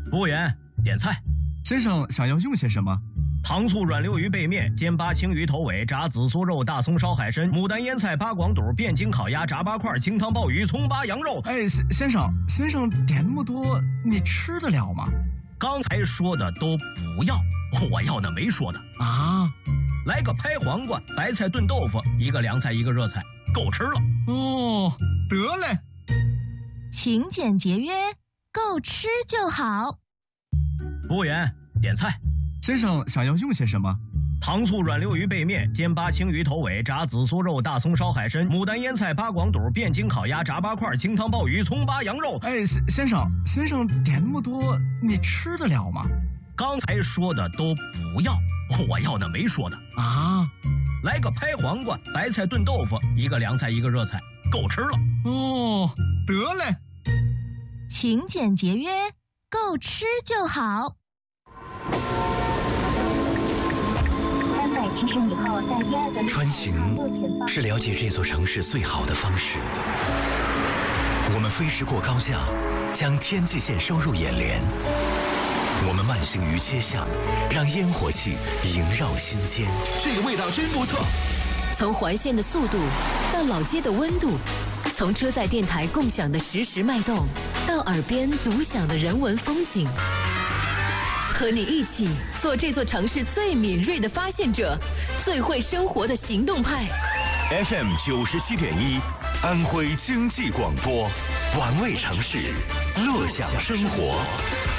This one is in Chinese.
服务员，点菜。 先生想要用些什么？ 糖醋软溜鱼背面、煎八青鱼头尾、炸紫苏肉、大葱烧海参、牡丹腌菜、八广肚、汴京烤鸭、炸八块、清汤鲍鱼、葱八羊肉。 哎，先生点那么多，你吃得了吗？ 刚才说的都不要，我要的没说的啊。 来个拍黄瓜、白菜炖豆腐，一个凉菜一个热菜，够吃了。 哦，得嘞。 勤俭节约，够吃就好。 服务员，点菜。 先生想要用些什么？ 糖醋软溜鱼背面、煎八青鱼头尾、炸紫苏肉、大葱烧海参、牡丹腌菜、八广肚、汴京烤鸭、炸八块、清汤鲍鱼、葱八羊肉。 哎，先生点那么多，你吃得了吗？ 刚才说的都不要，我要的没说的啊。 来个拍黄瓜、白菜炖豆腐，一个凉菜一个热菜，够吃了。 哦，得嘞。 勤俭节约，够吃就好。 370米后在第二个穿行是了解这座城市最好的方式。我们飞驰过高架，将天际线收入眼帘。我们慢行于街巷，让烟火气萦绕心间。 这个味道真不错。 从环线的速度到老街的温度，从车载电台共享的实时脉动，到耳边独享的人文风景。和你一起做这座城市最敏锐的发现者，最会生活的行动派。 FM 97.1，安徽经济广播，玩味城市，乐享生活。